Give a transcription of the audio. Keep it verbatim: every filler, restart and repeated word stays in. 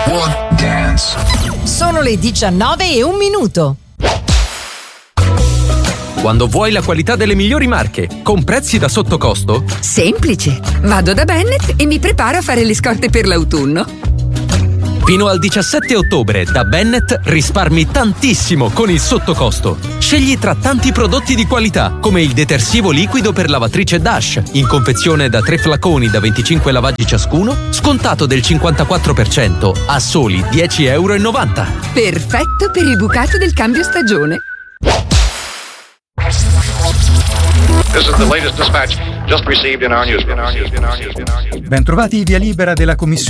Dance. Sono le diciannove e un minuto. Quando vuoi la qualità delle migliori marche, con prezzi da sottocosto? Semplice. Vado da Bennett e mi preparo a fare le scorte per l'autunno. Fino al diciassette ottobre da Bennett risparmi tantissimo con il sottocosto. Scegli tra tanti prodotti di qualità, come il detersivo liquido per lavatrice Dash, in confezione da tre flaconi da venticinque lavaggi ciascuno, scontato del cinquantaquattro per cento a soli dieci virgola novanta euro. Perfetto per il bucato del cambio stagione. This is the latest dispatch just received in our news. In our news. In our news. In our news. Bentrovati, via libera della commissione